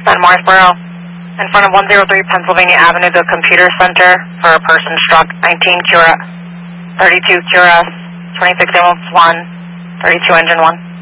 on Morrisboro, in front of 103 Pennsylvania Avenue, the computer center for a person struck, 19 QRS, 32 QRS, 26 ambulance 1, 32 engine 1.